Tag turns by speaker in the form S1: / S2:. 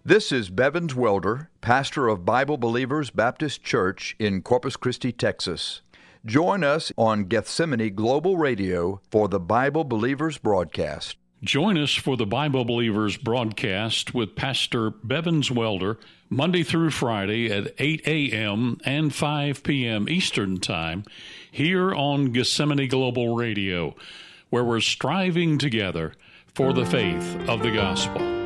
S1: This is Bevins Welder, pastor of Bible Believers Baptist Church in Corpus Christi, Texas. Join us on Gethsemane Global Radio for the Bible Believers broadcast.
S2: Join us for the Bible Believers broadcast with Pastor Bevins Welder, Monday through Friday at 8 a.m. and 5 p.m. Eastern Time, here on Gethsemane Global Radio, where we're striving together for the faith of the gospel.